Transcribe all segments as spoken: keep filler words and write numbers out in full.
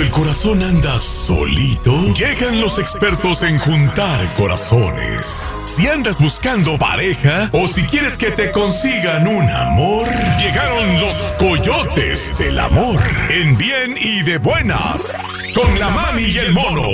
Cuando el corazón anda solito, llegan los expertos en juntar corazones. Si andas buscando pareja o si quieres que te consigan un amor, llegaron los coyotes del amor. En bien y de buenas, con la mami y el mono.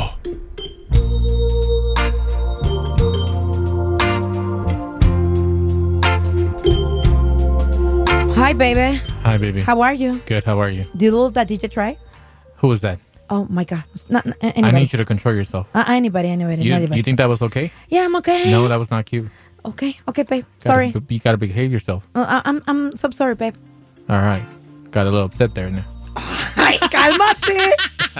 Hi, baby. Hi, baby. How are you? Good, how are you? Do you love that D J try? Who was that? Oh, my God. Not, not, anybody. I need you to control yourself. Uh, anybody, anybody, You, anybody. you think that was okay? Yeah, I'm okay. No, that was not cute. Okay, okay, babe. Gotta- Sorry. You gotta behave yourself. Uh, I- I'm, I'm so sorry, babe. All right. Got a little upset there now. ¡Ay, cálmate!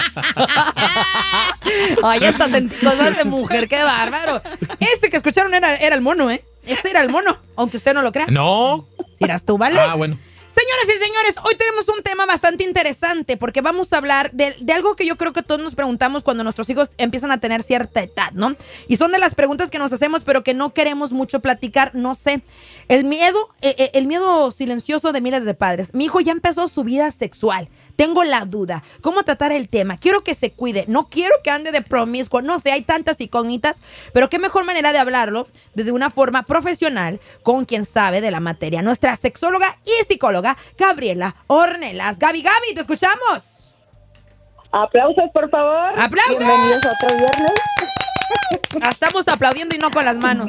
Ay, estas en- cosas de mujer, qué bárbaro. Este que escucharon era, era el mono, ¿eh? Este era el mono, aunque usted no lo crea. No. Si eras tú, ¿vale? Ah, bueno. Señoras y señores, hoy tenemos un tema bastante interesante porque vamos a hablar de, de algo que yo creo que todos nos preguntamos cuando nuestros hijos empiezan a tener cierta edad, ¿no? Y son de las preguntas que nos hacemos pero que no queremos mucho platicar, no sé. El miedo, eh, eh, el miedo silencioso de miles de padres. Mi hijo ya empezó su vida sexual. Tengo la duda. ¿Cómo tratar el tema? Quiero que se cuide. No quiero que ande de promiscuo. No sé, hay tantas incógnitas. Pero qué mejor manera de hablarlo desde una forma profesional con quien sabe de la materia. Nuestra sexóloga y psicóloga, Gabriela Ornelas. Gaby, Gaby, ¿te escuchamos? Aplausos, por favor. ¡Aplausos! Bienvenidos a otro viernes. Estamos aplaudiendo y no con las manos.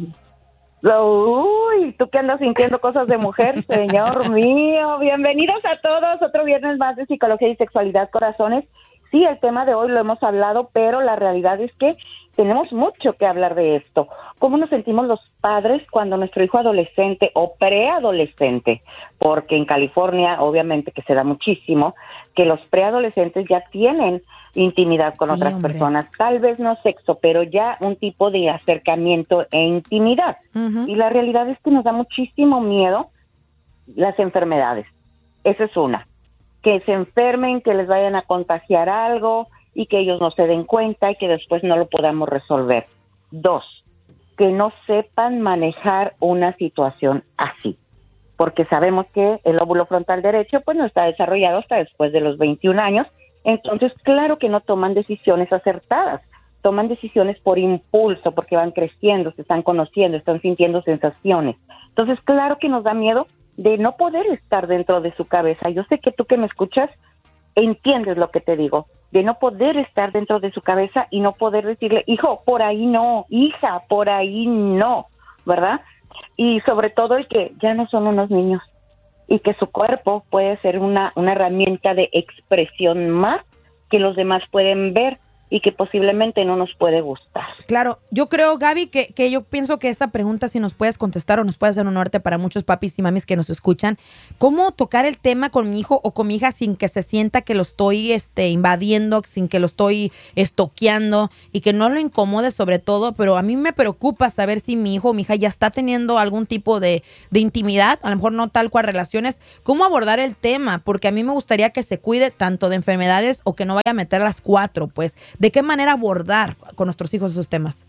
Uy, tú que andas sintiendo cosas de mujer, señor mío. Bienvenidos a todos, otro viernes más de Psicología y Sexualidad, corazones. Sí, el tema de hoy lo hemos hablado, pero la realidad es que tenemos mucho que hablar de esto. ¿Cómo nos sentimos los padres cuando nuestro hijo adolescente o preadolescente? Porque en California, obviamente que se da muchísimo, que los preadolescentes ya tienen intimidad con Sí, otras hombre. personas, tal vez no sexo, pero ya un tipo de acercamiento e intimidad. Uh-huh. Y la realidad es que nos da muchísimo miedo las enfermedades. Esa es una. Que se enfermen, que les vayan a contagiar algo y que ellos no se den cuenta y que después no lo podamos resolver. Dos, que no sepan manejar una situación así. Porque sabemos que el lóbulo frontal derecho pues no está desarrollado hasta después de los veintiún años. Entonces, claro que no toman decisiones acertadas, toman decisiones por impulso, porque van creciendo, se están conociendo, están sintiendo sensaciones. Entonces, claro que nos da miedo de no poder estar dentro de su cabeza. Yo sé que tú que me escuchas entiendes lo que te digo, de no poder estar dentro de su cabeza y no poder decirle, hijo, por ahí no, hija, por ahí no, ¿verdad? Y sobre todo el que ya no son unos niños, y que su cuerpo puede ser una, una herramienta de expresión más que los demás pueden ver y que posiblemente no nos puede gustar. Claro, yo creo, Gaby, que, que yo pienso que esa pregunta, si nos puedes contestar o nos puede hacer un norte para muchos papis y mamis que nos escuchan, ¿cómo tocar el tema con mi hijo o con mi hija sin que se sienta que lo estoy este, invadiendo, sin que lo estoy estoqueando y que no lo incomode sobre todo? Pero a mí me preocupa saber si mi hijo o mi hija ya está teniendo algún tipo de, de intimidad, a lo mejor no tal cual relaciones. ¿Cómo abordar el tema? Porque a mí me gustaría que se cuide tanto de enfermedades o que no vaya a meter las cuatro, pues. ¿De qué manera abordar con nuestros hijos esos temas?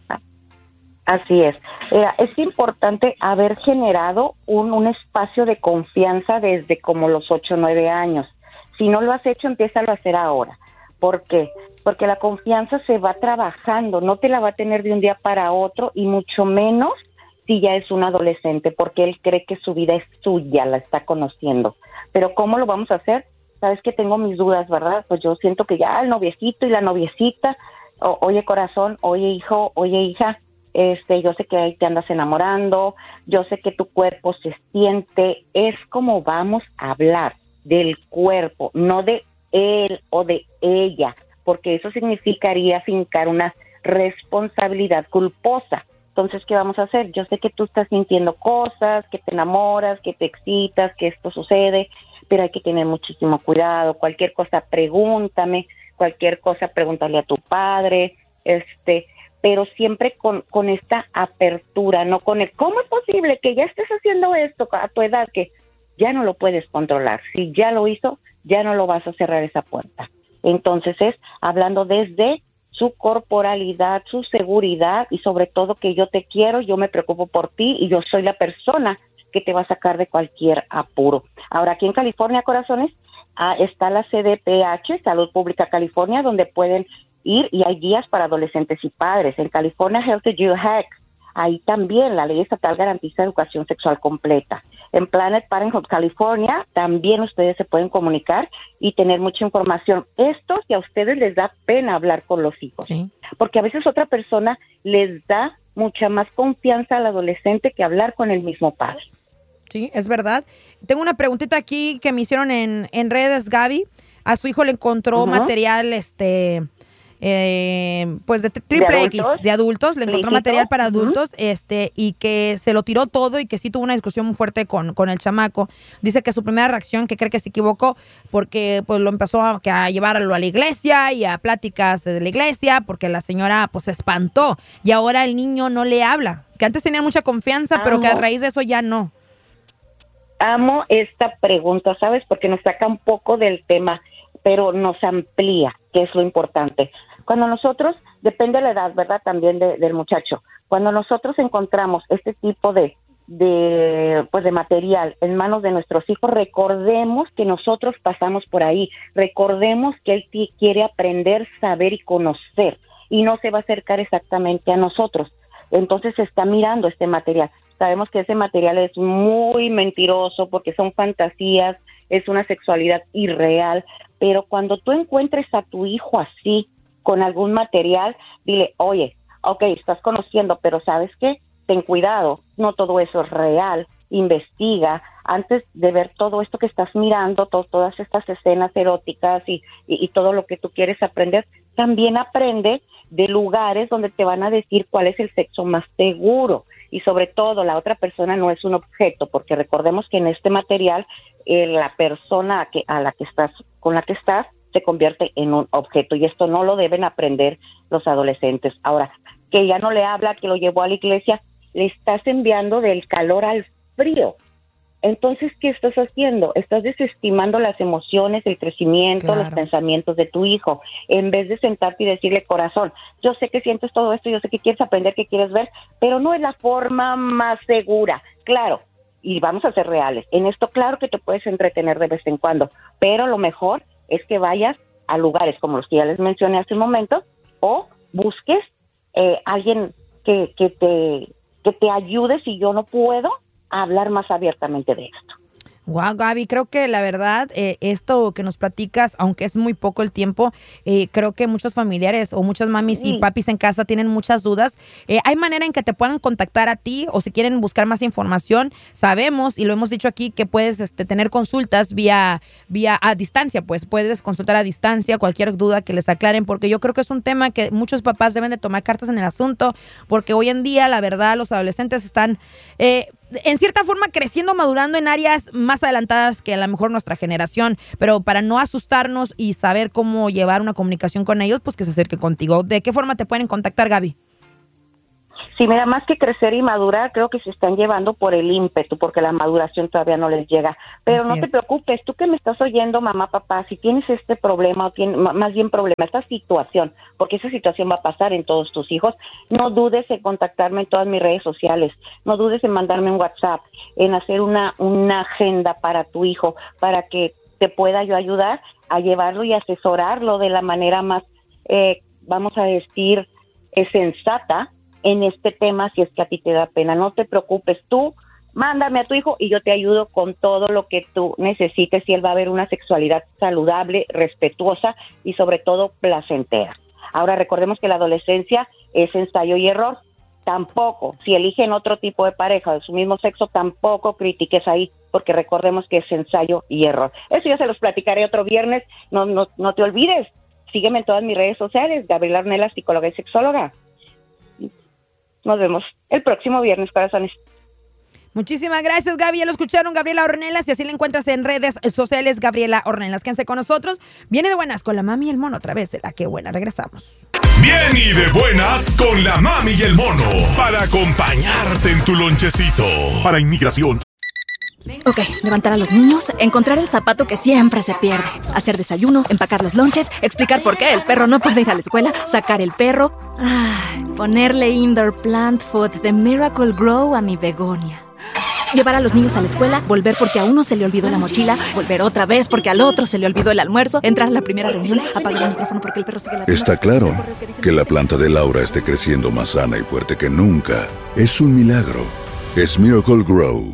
Así es. Eh, es importante haber generado un, un espacio de confianza desde como los ocho o nueve años. Si no lo has hecho, empiézalo a hacer ahora. ¿Por qué? Porque la confianza se va trabajando, no te la va a tener de un día para otro y mucho menos si ya es un adolescente, porque él cree que su vida es suya, la está conociendo. Pero ¿cómo lo vamos a hacer? Sabes que tengo mis dudas, ¿verdad? Pues yo siento que ya el noviecito y la noviecita, o, oye corazón, oye hijo, oye hija, este, yo sé que ahí te andas enamorando, yo sé que tu cuerpo se siente, es como vamos a hablar del cuerpo, no de él o de ella, porque eso significaría fincar una responsabilidad culposa. Entonces, ¿qué vamos a hacer? Yo sé que tú estás sintiendo cosas, que te enamoras, que te excitas, que esto sucede, pero hay que tener muchísimo cuidado. Cualquier cosa, pregúntame, cualquier cosa, pregúntale a tu padre, este, pero siempre con, con esta apertura, no con el, ¿cómo es posible que ya estés haciendo esto a tu edad? Que ya no lo puedes controlar. Si ya lo hizo, ya no lo vas a cerrar esa puerta. Entonces es hablando desde su corporalidad, su seguridad y sobre todo que yo te quiero, yo me preocupo por ti y yo soy la persona que te va a sacar de cualquier apuro. Ahora, aquí en California, corazones, ah, está la C D P H, Salud Pública California, donde pueden ir y hay guías para adolescentes y padres. En California Health Edu Hack, ahí también la ley estatal garantiza educación sexual completa. En Planet Parenthood California también ustedes se pueden comunicar y tener mucha información. Esto si a ustedes les da pena hablar con los hijos, Sí. porque a veces otra persona les da mucha más confianza al adolescente que hablar con el mismo padre. Sí, es verdad. Tengo una preguntita aquí que me hicieron en, en redes, Gaby. A su hijo le encontró Ujú. material, este, eh, pues de triple ¿De X, adultos? de adultos. Le encontró ¿Lícito? material para Ujú. adultos, este, y que se lo tiró todo y que sí tuvo una discusión muy fuerte con, con el chamaco. Dice que su primera reacción, que cree que se equivocó, porque pues lo empezó a, que a llevarlo a la iglesia y a pláticas de la iglesia, porque la señora pues se espantó y ahora el niño no le habla. Que antes tenía mucha confianza, pero que a Amo. raíz de eso ya no. Amo esta pregunta, ¿sabes? Porque nos saca un poco del tema, pero nos amplía, que es lo importante. Cuando nosotros, depende de la edad, ¿verdad? También de, del muchacho. Cuando nosotros encontramos este tipo de, de, pues de material en manos de nuestros hijos, recordemos que nosotros pasamos por ahí. Recordemos que él t- quiere aprender, saber y conocer. Y no se va a acercar exactamente a nosotros. Entonces está mirando este material. Sabemos que ese material es muy mentiroso porque son fantasías, es una sexualidad irreal, pero cuando tú encuentres a tu hijo así, con algún material, dile, oye, ok, estás conociendo, pero ¿sabes qué? Ten cuidado, no todo eso es real, investiga, antes de ver todo esto que estás mirando, to- todas estas escenas eróticas y, y, y todo lo que tú quieres aprender, también aprende de lugares donde te van a decir cuál es el sexo más seguro. Y sobre todo, la otra persona no es un objeto, porque recordemos que en este material, eh, la persona a, que, a la que estás, con la que estás, se convierte en un objeto, y esto no lo deben aprender los adolescentes. Ahora, que ya no le habla, que lo llevó a la iglesia, le estás enviando del calor al frío. Entonces, ¿qué estás haciendo? Estás desestimando las emociones, el crecimiento, Claro. los pensamientos de tu hijo, en vez de sentarte y decirle, corazón, yo sé que sientes todo esto, yo sé que quieres aprender, que quieres ver, pero no es la forma más segura. Claro, y vamos a ser reales. En esto, claro que te puedes entretener de vez en cuando, pero lo mejor es que vayas a lugares como los que ya les mencioné hace un momento, o busques eh, alguien que, que, te, que te ayude si yo no puedo a hablar más abiertamente de esto. Wow, Gaby, creo que la verdad, eh, esto que nos platicas, aunque es muy poco el tiempo, eh, creo que muchos familiares o muchas mamis y Sí. papis en casa tienen muchas dudas. Eh, ¿Hay manera en que te puedan contactar a ti o si quieren buscar más información? Sabemos, y lo hemos dicho aquí, que puedes este, tener consultas vía, vía a distancia, pues puedes consultar a distancia cualquier duda que les aclaren, porque yo creo que es un tema que muchos papás deben de tomar cartas en el asunto, porque hoy en día, la verdad, los adolescentes están... Eh, en cierta forma creciendo, madurando en áreas más adelantadas que a lo mejor nuestra generación, pero para no asustarnos y saber cómo llevar una comunicación con ellos, pues que se acerque contigo. ¿De qué forma te pueden contactar, Gaby? Sí, mira, más que crecer y madurar, creo que se están llevando por el ímpetu, porque la maduración todavía no les llega. Pero Así no te es. preocupes, tú que me estás oyendo, mamá, papá, si tienes este problema, o tiene, m- más bien problema, esta situación, porque esa situación va a pasar en todos tus hijos, no dudes en contactarme en todas mis redes sociales, no dudes en mandarme un WhatsApp, en hacer una, una agenda para tu hijo, para que te pueda yo ayudar a llevarlo y asesorarlo de la manera más, eh, vamos a decir, eh, sensata, en este tema, si es que a ti te da pena. No te preocupes, tú mándame a tu hijo y yo te ayudo con todo lo que tú necesites, y él va a ver una sexualidad saludable, respetuosa y sobre todo placentera. Ahora recordemos que la adolescencia es ensayo y error. Tampoco, si eligen otro tipo de pareja de su mismo sexo, tampoco critiques ahí, porque recordemos que es ensayo y error. Eso ya se los platicaré otro viernes. No, no, no te olvides, sígueme en todas mis redes sociales, Gabriela Ornelas, psicóloga y sexóloga. Nos vemos el próximo viernes, corazones. Muchísimas gracias, Gaby. Ya lo escucharon, Gabriela Ornelas, y así la encuentras en redes sociales, Gabriela Ornelas. Quédense con nosotros. Viene de buenas con la mami y el mono otra vez de La Qué Buena. Regresamos. Bien y de buenas con la mami y el mono, para acompañarte en tu lonchecito. Para inmigración. Ok, levantar a los niños, encontrar el zapato que siempre se pierde, hacer desayuno, empacar los lonches, explicar por qué el perro no puede ir a la escuela, sacar el perro, ay, ponerle indoor plant food de Miracle Grow a mi begonia. Llevar a los niños a la escuela, volver porque a uno se le olvidó la mochila, volver otra vez porque al otro se le olvidó el almuerzo, entrar a la primera reunión, apagar el micrófono porque el perro sigue ladrando. Está claro que la planta de Laura esté creciendo más sana y fuerte que nunca. Es un milagro. Es Miracle Grow.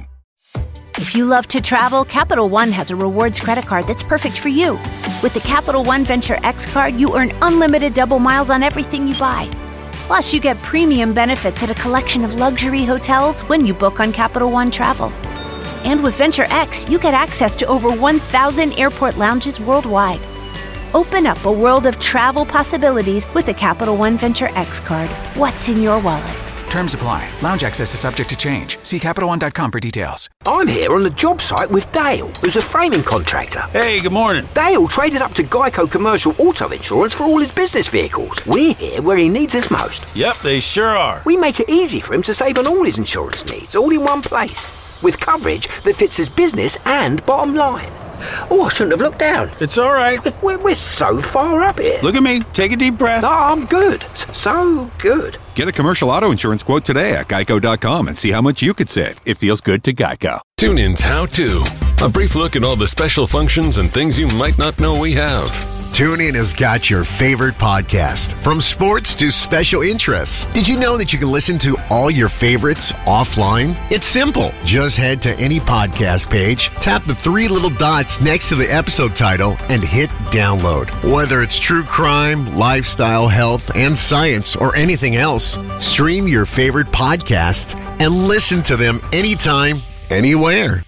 If you love to travel, Capital One has a rewards credit card that's perfect for you. With the Capital One Venture X card, you earn unlimited double miles on everything you buy. Plus, you get premium benefits at a collection of luxury hotels when you book on Capital One Travel. And with Venture X, you get access to over one thousand airport lounges worldwide. Open up a world of travel possibilities with the Capital One Venture X card. What's in your wallet? Terms apply. Lounge access is subject to change. See Capital One dot com for details. I'm here on the job site with Dale, who's a framing contractor. Hey, good morning. Dale traded up to Geico Commercial Auto Insurance for all his business vehicles. We're here where he needs us most. Yep, they sure are. We make it easy for him to save on all his insurance needs, all in one place, with coverage that fits his business and bottom line. Oh, I shouldn't have looked down. It's all right. We're, we're so far up here. Look at me. Take a deep breath. No, I'm good. So good. Get a commercial auto insurance quote today at geico dot com and see how much you could save. It feels good to Geico. TuneIn's How To. A brief look at all the special functions and things you might not know we have. TuneIn has got your favorite podcast, from sports to special interests. Did you know that you can listen to all your favorites offline? It's simple. Just head to any podcast page, tap the three little dots next to the episode title, and hit download. Whether it's true crime, lifestyle, health, and science, or anything else, stream your favorite podcasts and listen to them anytime, anywhere.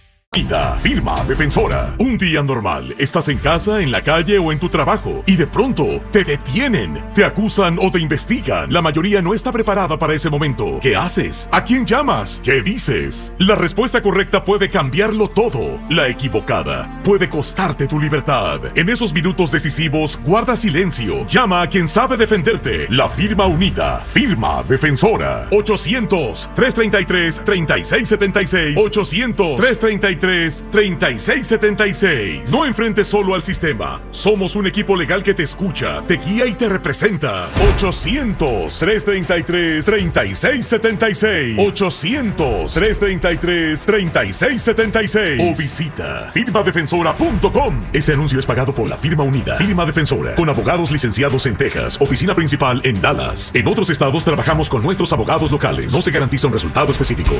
Firma Defensora. Un día normal, estás en casa, en la calle o en tu trabajo y de pronto te detienen, te acusan o te investigan. La mayoría no está preparada para ese momento. ¿Qué haces? ¿A quién llamas? ¿Qué dices? La respuesta correcta puede cambiarlo todo. La equivocada puede costarte tu libertad. En esos minutos decisivos, guarda silencio. Llama a quien sabe defenderte. La firma unida. Firma Defensora. ochocientos, trescientos treinta y tres, treinta y seis setenta y seis. ochocientos, trescientos treinta y tres, treinta y seis setenta y seis. No enfrentes solo al sistema. Somos un equipo legal que te escucha, te guía y te representa. ochocientos, trescientos treinta y tres, treinta y seis setenta y seis. ochocientos, trescientos treinta y tres, treinta y seis setenta y seis. O visita firma defensora punto com. Este anuncio es pagado por la Firma Unida. Firma Defensora, con abogados licenciados en Texas. Oficina principal en Dallas. En otros estados trabajamos con nuestros abogados locales. No se garantiza un resultado específico.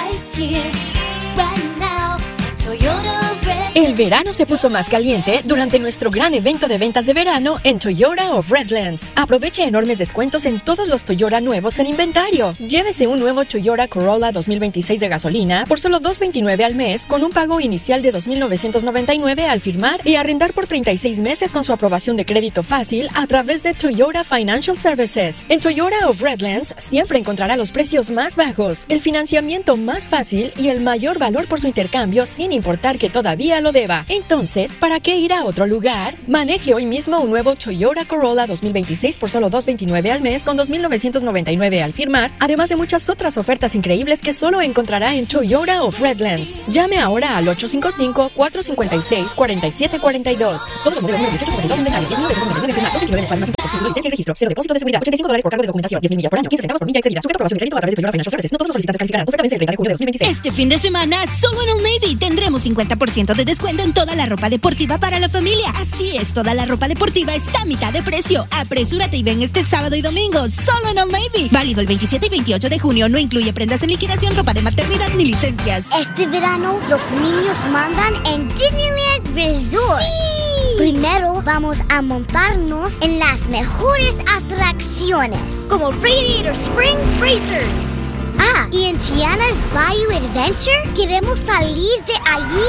El verano se puso más caliente durante nuestro gran evento de ventas de verano en Toyota of Redlands. Aproveche enormes descuentos en todos los Toyota nuevos en inventario. Llévese un nuevo Toyota Corolla dos mil veintiséis de gasolina por solo dos veintinueve al mes, con un pago inicial de dos mil novecientos noventa y nueve al firmar y arrendar por treinta y seis meses con su aprobación de crédito fácil a través de Toyota Financial Services. En Toyota of Redlands siempre encontrará los precios más bajos, el financiamiento más fácil y el mayor valor por su intercambio, sin importar que todavía lo deba. Entonces, ¿para qué ir a otro lugar? Maneje hoy mismo un nuevo Toyota Corolla dos mil veintiséis por solo dos veintinueve al mes con dos mil novecientos noventa y nueve al firmar, además de muchas otras ofertas increíbles que solo encontrará en Toyota of Redlands. Llame ahora al ocho cinco cinco, cuatro cinco seis, cuatro siete cuatro dos. Todos los modelos número dieciocho cincuenta y dos inventario, dos mil novecientos noventa y nueve firma, dos veintinueve mensuales más impuestos, título, licencia y registro, cero depósito de seguridad, ochenta y cinco dólares por cargo de documentación, diez mil millas por año, quince centavos por milla excedida, sujeto a aprobación de crédito a través de Toyota Financial Services. No todos los solicitantes calificarán. Oferta vence el treinta de julio de dos mil veintiséis. Este fin de semana, solo en Old Navy tendremos cincuenta por ciento de descuento en toda la ropa deportiva para la familia. Así es, toda la ropa deportiva está a mitad de precio. Apresúrate y ven este sábado y domingo, solo en Old Navy. Válido el veintisiete y veintiocho de junio. No incluye prendas en liquidación, ropa de maternidad ni licencias. Este verano, los niños mandan en Disneyland Resort. ¡Sí! Primero vamos a montarnos en las mejores atracciones, como Radiator Springs Racers. Ah, y en Tiana's Bayou Adventure queremos salir de allí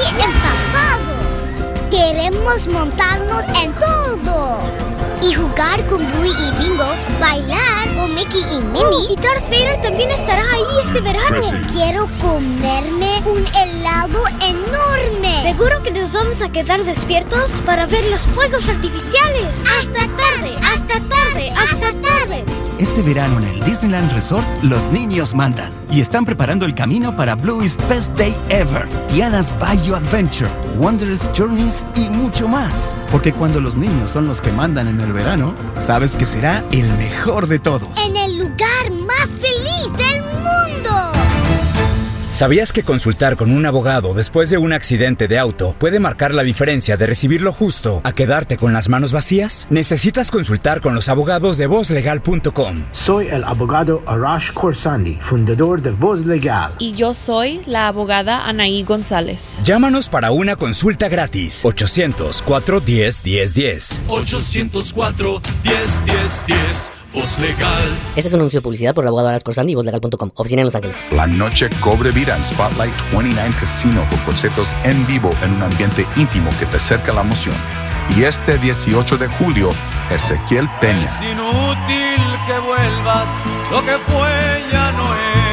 empapados. Queremos montarnos en todo y jugar con Bluey y Bingo, bailar con Mickey y Minnie. Oh, y Darth Vader también estará ahí este verano. Quiero comerme un helado enorme. Seguro que nos vamos a quedar despiertos para ver los fuegos artificiales. Hasta tarde, hasta tarde, hasta tarde. Este verano en el Disneyland Resort, los niños mandan y están preparando el camino para Bluey's Best Day Ever, Tiana's Bayou Adventure, Wondrous Journeys y mucho más. Porque cuando los niños son los que mandan en el verano, sabes que será el mejor de todos. En el lugar más feliz del mundo. ¿Sabías que consultar con un abogado después de un accidente de auto puede marcar la diferencia de recibir lo justo a quedarte con las manos vacías? Necesitas consultar con los abogados de voz legal punto com. Soy el abogado Arash Khorsandi, fundador de Voz Legal. Y yo soy la abogada Anaí González. Llámanos para una consulta gratis. ochocientos, cuatro uno cero, uno cero uno cero. ochocientos cuatro, diez, diez, diez. Voz Legal. Este es un anuncio de publicidad por el abogado Arash Khorsandi y voz legal punto com. Oficina en Los Ángeles. La noche cobre vida en Spotlight veintinueve Casino con conciertos en vivo en un ambiente íntimo que te acerca a la emoción. Y este dieciocho de julio, Ezequiel Peña. Es inútil que vuelvas, lo que fue ya no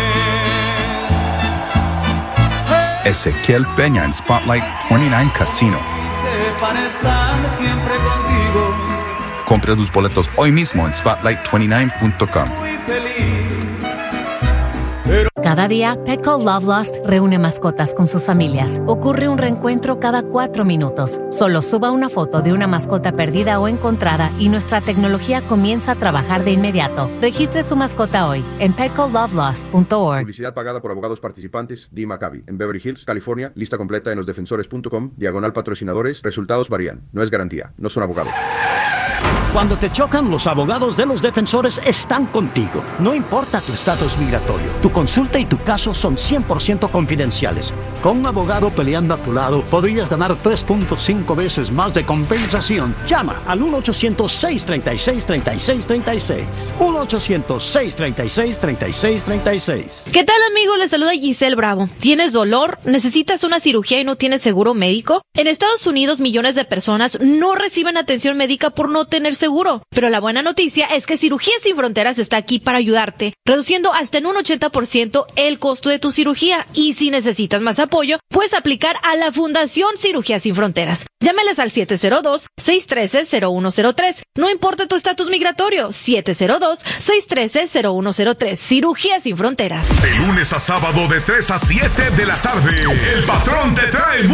es. Ezequiel Peña en Spotlight veintinueve Casino. Sepan estar siempre contigo. Compra tus boletos hoy mismo en spotlight veintinueve punto com. Cada día, Petco Love Lost reúne mascotas con sus familias. Ocurre un reencuentro cada cuatro minutos. Solo suba una foto de una mascota perdida o encontrada y nuestra tecnología comienza a trabajar de inmediato. Registre su mascota hoy en petco love lost punto org. Publicidad pagada por abogados participantes. Dee Maccabi, en Beverly Hills, California. Lista completa en los defensores punto com. Diagonal patrocinadores. Resultados varían. No es garantía. No son abogados. Cuando te chocan, los abogados de los defensores están contigo. No importa tu estatus migratorio, tu consulta y tu caso son cien por ciento confidenciales. Con un abogado peleando a tu lado, podrías ganar tres punto cinco veces más de compensación. Llama al uno ochocientos, seis treinta y seis, treinta y seis treinta y seis. uno ochocientos, seis treinta y seis, treinta y seis treinta y seis. ¿Qué tal, amigos? Les saluda Giselle Bravo. ¿Tienes dolor? ¿Necesitas una cirugía y no tienes seguro médico? En Estados Unidos, millones de personas no reciben atención médica por no tener seguro. Pero la buena noticia es que Cirugías Sin Fronteras está aquí para ayudarte, reduciendo hasta en un ochenta por ciento el costo de tu cirugía. Y si necesitas más apoyo, puedes aplicar a la Fundación Cirugías Sin Fronteras. Llámeles al siete cero dos, seis uno tres, cero uno cero tres. No importa tu estatus migratorio, siete cero dos, seis uno tres, cero uno cero tres. Cirugías Sin Fronteras. De lunes a sábado de tres a siete de la tarde, el patrón te trae